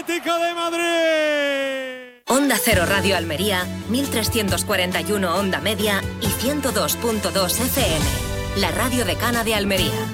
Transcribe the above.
Atlético de Madrid. Onda Cero Radio Almería, 1341 Onda Media y 102.2 FM. La radio decana de Almería.